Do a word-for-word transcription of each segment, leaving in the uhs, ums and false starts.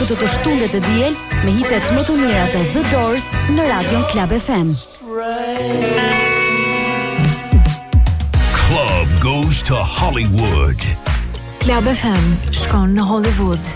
këtë të shtundet të diel me hitet më të mira të The Doors në Radion Club F M. Club goes to Hollywood. Club F M shkon në Hollywood.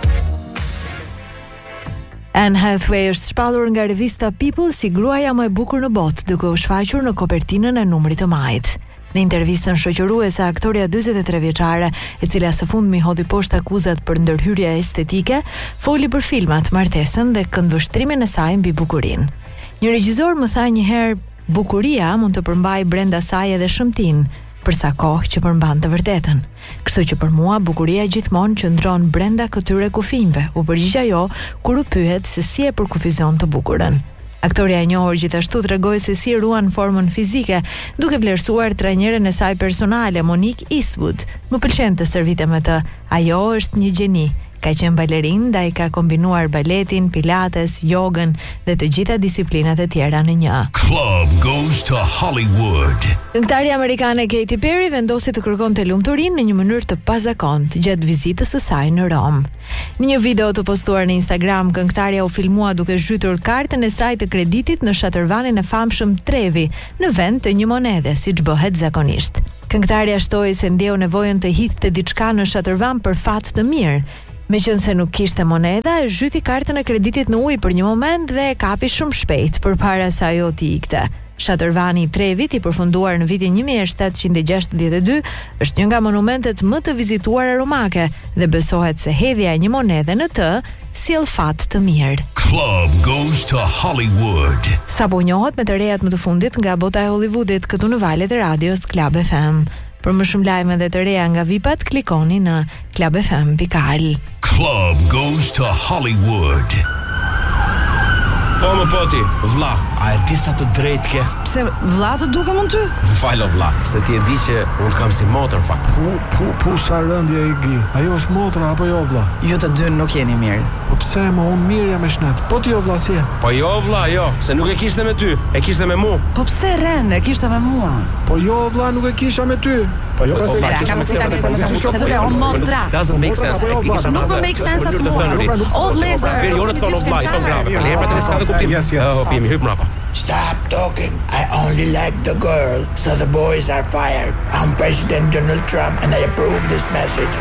Anne Hathaway është shpallur nga revista People si gruaja më e bukur në botë, duke u shfaqur në kopertinën e numrit të majt. Në intervistën shoqëruese, aktoreja dyzet e tre vjeçare, e cila së fundmi hodhi poshtë akuzat për ndërhyrje estetike, foli për filmat, martesën dhe këndvështrimin e saj mbi bukurinë. Një regjisor më tha një herë, bukuria mund të përmbajë brenda saj edhe shëmtin, për sa kohë që përmban të vërtetën. Kështu që për mua bukuria gjithmonë qëndron brenda këtyre kufijve, u përgjigj ajo kur u pyet se si e përkufizion të bukurën. Aktoria e njohur gjithashtu tregoi se si ruan formën fizike, duke vlerësuar trajnerën e saj personale, Monique Eastwood. Më pëlqen të stërvitem me të. Ajo është një gjeni. Ka qenë balerin, dhe i ka kombinuar baletin, pilates, jogën dhe të gjitha disiplinat e tjera në një. Club goes to Hollywood. Këngëtarja amerikane Katy Perry vendosi të kërkonte lumturinë në një mënyrë të pazakontë gjatë vizitës së saj në Rom. Në një video të postuar në Instagram, këngëtarja u filmua duke zhytur kartën e saj të kreditit në shatërvanin e famshëm Trevi, në vend të një monede, siç bëhet zakonisht. Këngëtarja shtoi se ndjeu nevojën të hidhte diçka në shatërvan për fat të mirë. Meqense nuk kishte moneda, e zhyti kartën e kreditit në ujë për një moment dhe e kapi shumë shpejt përpara se ajo të ikte. Shatërvani i Trevit, i përfunduar në vitin një mijë e shtatëqind e gjashtëdhjetë e dy, është një nga monumentet më të vizituara romake dhe besohet se hedhja e një monede në të sjell fat të mirë. Club goes to Hollywood. Sapo njohet me të rejat më të fundit nga bota e Hollywoodit këtu në valët e radios Club F M. Për më shumë lajme dhe të reja nga vipat, klikoni në club f m dot a l. Club goes to Hollywood. Po më poti, vlla, a e di sa të drejtë ke? Pse vlla të duke mund ty? Falo vlla, se ti e di që unë kam si motor fakt. Pu, pu, pu, sa rëndje i gi. Ajo është motra apo jo vlla? Ju të dy nuk jeni mirë. Po pse më unë mirë jam me shnet? Po ti jo vlla si e? Po jo vlla, jo, se nuk e kishte me ty, e kishte me mu. Po pse ren, e kishte me mua? Po jo vlla, nuk e kisha me ty. Po jo pra se Ra, ka më si tani po më se duke o motra. Doesn't make sense. Nuk më make sense as mua. O vlezër. Veri orë të thonë vlla, i thonë grave. Le pra të s'ka të kuptim. Yes, yes. Oh, pimi, hyp mrapa. Stop talking. I only like the girl, so the boys are fired. I'm President Donald Trump and I approve this message.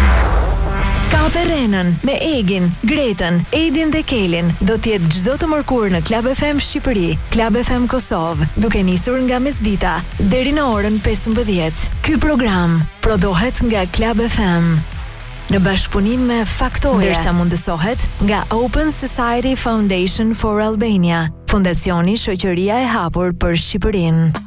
Kafe Renën me Egin, Gretën, Edin dhe Kelin do t'jetë çdo të mërkurë në Club F M Shqipëri, Club F M Kosovë, duke nisur nga mesdita deri në orën pesëmbëdhjetë. Ky program prodhohet nga Club F M në bashkëpunim me Faktore, ndërsa mundësohet nga Open Society Foundation for Albania, fondacioni Shoqëria e Hapur për Shqipërinë.